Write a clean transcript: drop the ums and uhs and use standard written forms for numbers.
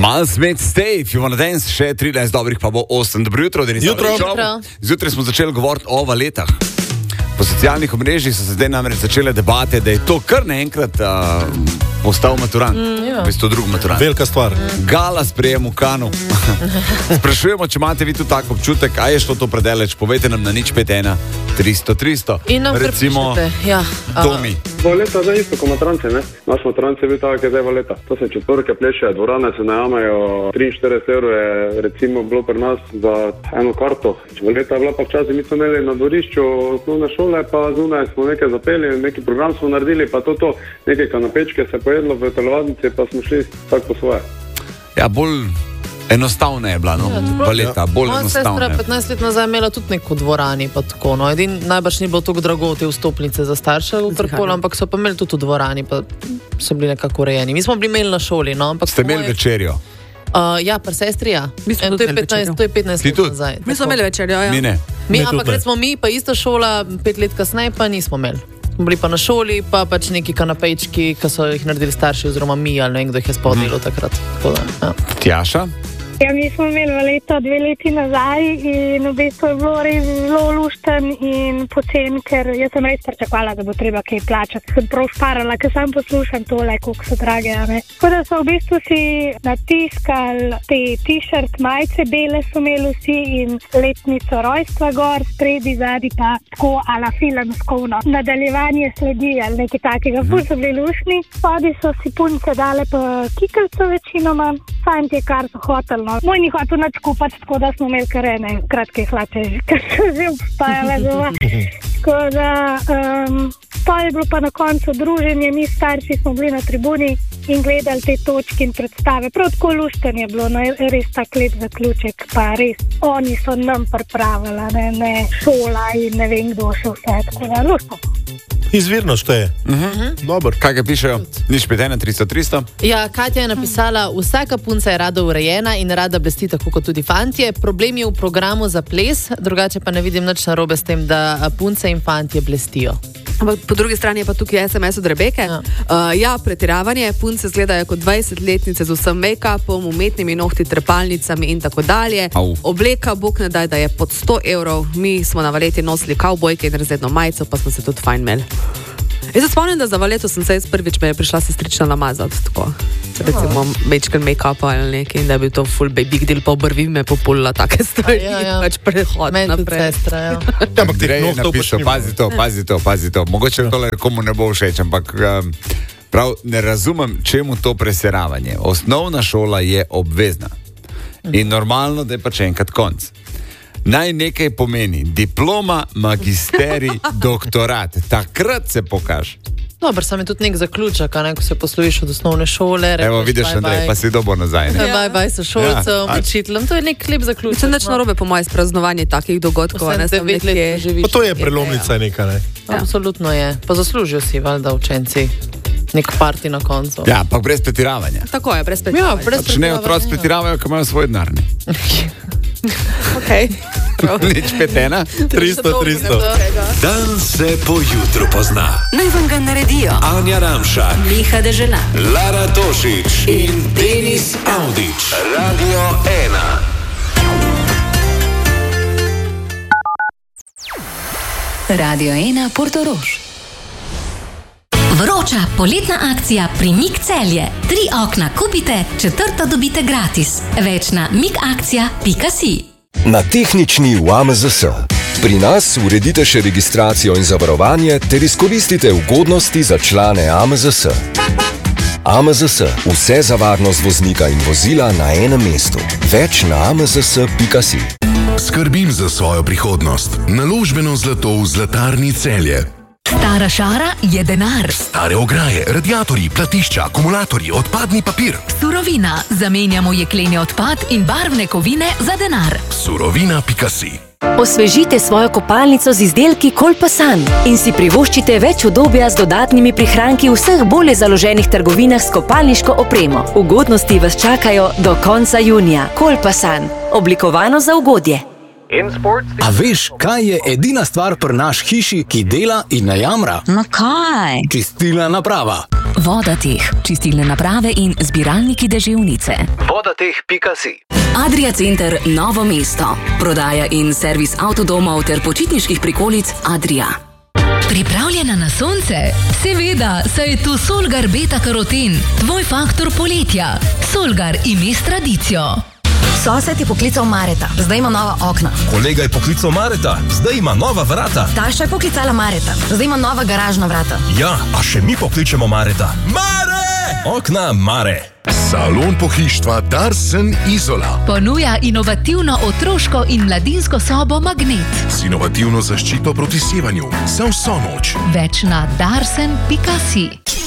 Miles Smith, stay, if you wanna dance, še 13 dobrih, pa bo 8. Dobro jutro, Denis. Jutro. Zjutraj smo začeli govoriti o valetah. Po socialnih omrežjih so se zdaj namreč začele debate, da je to kar naenkrat postal maturant. V bistvu drug maturant. Velika stvar. Gala sprejem v Kanu. Sprašujemo, če imate vi tu tak občutek, a je šlo to predaleč, povejte nam na 051 300 300. In nam recimo Tomi. Valeta zdaj isto kot matranci, ne? Naš matranci je bil tak, je zdaj valeta. To se četvorke plešejo, dvorane se najamejo, 43 € je recimo bilo pri nas za eno karto. Valeta je bila pa včasih, mi smo imeli na dvorišču osnovne šole, pa zunaj smo nekaj zapeli, neki program smo naredili, pa to, neke kanapečke se pojedlo v telovadnici, pa smo šli tak po svoje. Ja, bolj enostavna je bila, no? Valeta, bolj enostavna. Moja sestra 15 let nazaj imela tudi neko dvorani, pa tako, no. Najbrž ni bilo toliko drago te vstopnice za starše, ampak so pa imeli tudi v dvorani, pa so bili nekako urejeni. Mi smo bili imeli na šoli, no, ampak ste imeli večerjo? Ja, pri sestri, ja. To je 15 let nazaj. Mi smo imeli večerjo, ja. Mi ne. Ampak recimo mi, pa ista šola, 5 let kasneje, pa nismo imeli. Bili pa na šoli, pa pač neki kanapejčki, ki so jih naredili starši, oziroma mi, ali ne vem, kdo jih je spodnilo takrat. Tjaša? Ja, mi smo imeli valeta 2 leti nazaj in v bistvu je bilo res zelo lušten in pocen, ker jaz sem res pričakovala, da bo treba kaj plačati. Sem prav šparala, ker sam poslušam tole, koliko so drage, ne. Tako da so v bistvu si natiskali te t-shirt, majice bele so imeli vsi in letnico rojstva gor, spredi, zadi pa tako ala filmsko, no. Nadaljevanje sledi ali nekaj takega. Ful so bili lušni, spodi so si punce dale pa kikelco večinoma, fajn je kar so hoteli, no. Moj ni hotel nič kupati, tako da smo imeli kar ene kratke hlače, kar so že obstajale doma. Tako da, to je bilo pa na koncu druženje, mi starši smo bili na tribuni in gledali te točke in predstave. Prav tako lušten je bilo, no, res tak lep zaključek, pa res, oni so nam pripravili, ne šola in ne vem kdo še vse, tako da lušten. Izvirno šteje. Dobro. Kaj ga pišejo? 051 300 300? Ja, Katja je napisala, vsaka punca je rada urejena in rada blesti tako kot tudi fantje. Problem je v programu za ples, drugače pa ne vidim nič narobe s tem, da punce in fantje blestijo. Ampak po drugi strani je pa tukaj SMS od Rebeke. Ja, pretiravanje, punce izgledajo kot 20-letnice z vsem make-upom, umetnimi nohti, trepalnicami in tako dalje. Obleka, bog ne daj, da je pod 100 €. Mi smo na valeti nosili kavbojke in razredno majico, pa smo se tudi fajn imeli. Jaz se spomnim, da za valeto sem se prvič me je prišla sestrična namazati, tako. Recimo mečken make-up ali nekaj, in da je bil to full big deal, pa obrvi me populila take stvari, pač prehod naprej. Sestra, ja. Ampak Andrej je napisal, pazi to, mogoče tole komu ne bo všeč, ampak prav ne razumem, čemu to presiravanje. Osnovna šola je obvezna in normalno, da je pač enkrat konc. Naj nekaj pomeni diploma, magisterij, doktorat. Takrat se pokaže. Dobro, sam je tudi nek zaključek, ko se posloviš od osnovne šole. Evo, vidiš, Andrej, pa si dobo nazaj. Bye so šolcem, učiteljem. To je nek lep zaključek. Sem nič narobe po moje spraznovanje takih dogodkov. Pa to je prelomnica neka, ne? Absolutno je. Pa zaslužijo si, valjda, učenci. Nek parti na koncu. Ja, pa brez pretiravanja. Tako je, brez pretiravanja. Če ne otroci pretiravajo, ko imajo svoj denar. Okay. 051 300 Dan se po jutru pozna. Naj vam ga naredijo Anja Ramšak, Miha Deželan, Lara Tošič in Denis Avdić. Radio 1. Radio 1 Portorož. Vroča poletna akcija pri Mik Celje. 3 okna kupite, 4. dobite gratis. Več na mikakcija.si. Na tehnični v AMZS. Pri nas uredite še registracijo in zavarovanje ter izkoristite ugodnosti za člane AMZS. AMZS. Vse za varnost voznika in vozila na enem mestu. Več na amzs.si. Skrbim za svojo prihodnost. Naložbeno zlato v Zlatarni Celje. Stara šara je denar. Stare ograje, radiatorji, platišča, akumulatorji, odpadni papir. Surovina. Zamenjamo jekleni odpad in barvne kovine za denar. Surovina.si. Osvežite svojo kopalnico z izdelki Kolpasan in si privoščite več udobja z dodatnimi prihranki v vseh bolje založenih trgovinah s kopalniško opremo. Ugodnosti vas čakajo do konca junija. Kolpasan. Oblikovano za ugodje. A veš, kaj je edina stvar pri naš hiši, ki dela in ne jamra? No kaj? Čistilna naprava. Vodateh, čistilne naprave in zbiralniki deževnice. Vodateh.si. Adria Center Novo mesto. Prodaja in servis avtodomov ter počitniških prikolic Adria. Pripravljena na sonce? Seveda, saj je tu Solgar Beta Karoten, tvoj faktor poletja. Solgar ime s tradicijo. Sosed je poklical Mareta, zdaj ima nova okna. Kolega je poklical Mareta, zdaj ima nova vrata. Taša je poklicala Mareta, zdaj ima nova garažna vrata. Ja, a še mi pokličemo Mareta. Mare! Okna Mare. Salon pohištva Darsen Izola. Ponuja inovativno otroško in mladinsko sobo Magnet. Z inovativno zaščito proti sevanju za vso noč. Več na darsen.si.